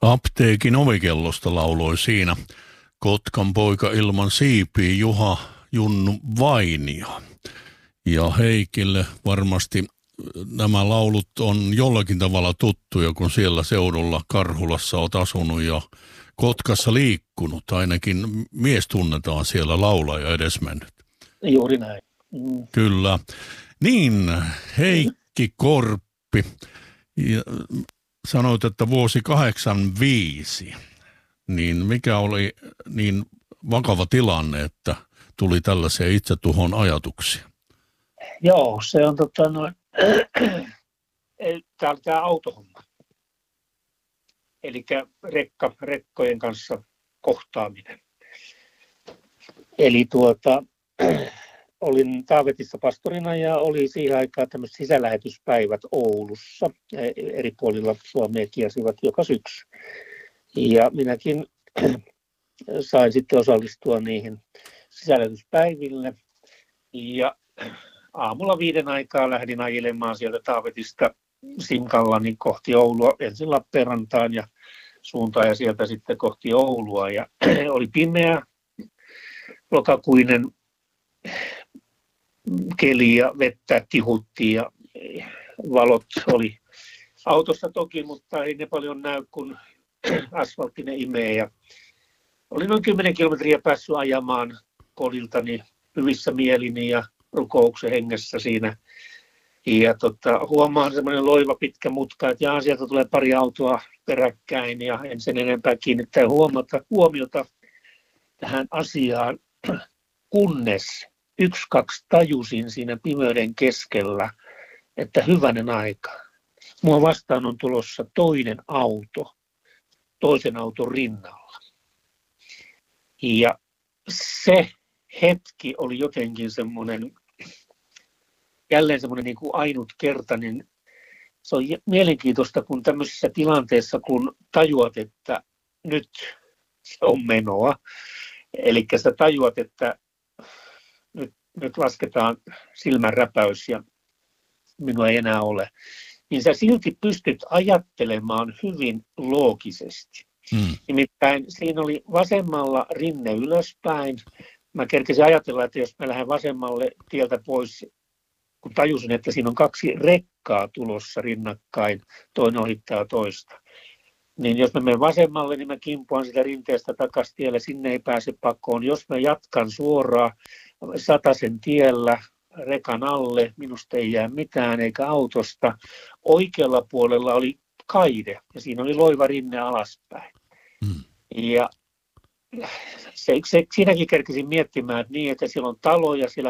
Apteekin ovikellosta lauloi siinä Kotkan poika ilman siipiä Juha Junnu Vainio. Ja Heikille varmasti nämä laulut on jollakin tavalla tuttuja, kun siellä seudulla Karhulassa olet asunut ja Kotkassa liikkunut. Ainakin mies tunnetaan siellä laulaja edesmennyt. Juuri näin. Kyllä. Niin, Heikki Korppi. Ja sanoit, että vuosi 85. Niin mikä oli niin vakava tilanne, että tuli tällaisia itsetuhon ajatuksia? Joo, se on tämä oli tämä autohomma. Eli rekkojen kanssa kohtaaminen. Eli olin Taavetissa pastorina ja oli siihen aikaan tämmöiset sisälähetyspäivät Oulussa. Eri puolilla Suomea kiersivät joka syksy. Ja minäkin sain sitten osallistua niihin sisälähetyspäiville. Ja aamulla 5 aikaa lähdin ajelemaan sieltä Taavetista Simkallani kohti Oulua, ensin Lappeenrantaan ja suuntaan ja sieltä sitten kohti Oulua. Ja oli pimeä, lokakuinen keli ja vettä tihutti ja valot oli autossa toki, mutta ei ne paljon näy, kun asfaltti ne imee. Ja olin noin 10 kilometriä päässyt ajamaan kodiltani hyvissä mielini ja rukouksen hengessä siinä. Ja huomaan semmoinen loiva pitkä mutka, että sieltä tulee pari autoa peräkkäin ja en sen enempää kiinnittää huomiota tähän asiaan, kunnes 1-2 tajusin siinä pimeyden keskellä, että hyvänen aika. Mua vastaan on tulossa toinen auto, toisen auton rinnalla. Ja se hetki oli jotenkin semmoinen, jälleen semmoinen niin kuin ainutkertainen. Se on mielenkiintoista, kun tämmöisessä tilanteessa, kun tajuat, että nyt se on menoa, eli sä tajuat, että nyt lasketaan silmänräpäys ja minua ei enää ole, niin sä silti pystyt ajattelemaan hyvin loogisesti. Nimittäin siinä oli vasemmalla rinne ylöspäin. Mä kerkesin ajatella, että jos mä lähden vasemmalle tieltä pois, kun tajusin, että siinä on 2 rekkaa tulossa rinnakkain, toinen ohittaa toista. Niin jos mä menen vasemmalle, niin mä kimpuan sitä rinteestä takaisin tielle, sinne ei pääse pakoon. Jos mä jatkan suoraan 100 tiellä rekan alle, minusta ei jää mitään eikä autosta. Oikealla puolella oli kaide ja siinä oli loiva rinne alaspäin. Ja siinäkin kerkesin miettimään, että siellä on taloja, siellä